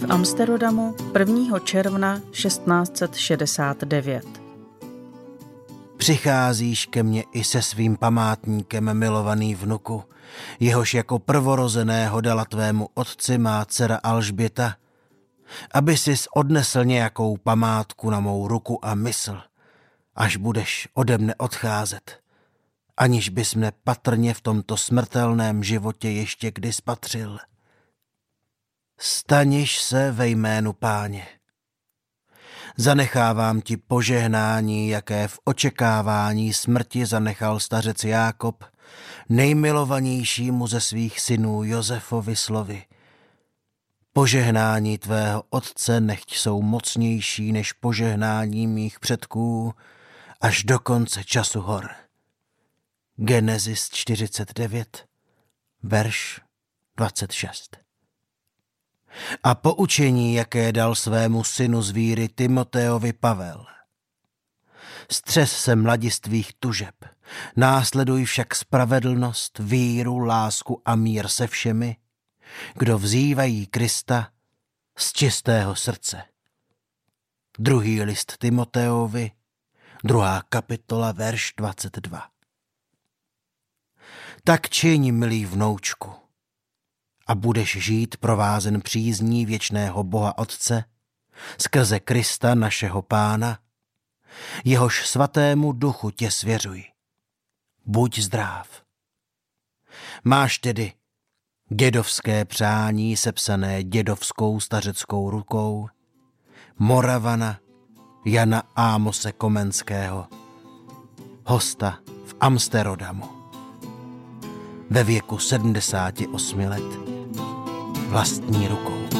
Amsterodamu 1. června 1669. Přicházíš ke mně i se svým památníkem, milovaný vnuku, jehož jako prvorozeného dala tvému otci má dcera Alžběta, aby sis odnesl nějakou památku na mou ruku a mysl, až budeš ode mne odcházet, aniž bys mne patrně v tomto smrtelném životě ještě kdy spatřil. Staniš se ve jménu Páně. Zanechávám ti požehnání, jaké v očekávání smrti zanechal stařec Jákob, nejmilovanějšímu ze svých synů Josefovi slovy. Požehnání tvého otce nechť jsou mocnější než požehnání mých předků až do konce času hor. Genesis 49, verš 26. A poučení, jaké dal svému synu z víry Timoteovi Pavel. Střes se mladistvých tužeb, následuj však spravedlnost, víru, lásku a mír se všemi, kdo vzývají Krista z čistého srdce. 2. list Timoteovi, 2. kapitola, verš 22. Tak čiň, milý vnoučku, a budeš žít provázen přízní věčného Boha Otce skrze Krista našeho Pána, jehož svatému duchu tě svěřuji. Buď zdrav. Máš tedy dědovské přání sepsané dědovskou stařeckou rukou Moravana Jana Ámose Komenského, hosta v Amsterodamu. Ve věku 78 let vlastní rukou.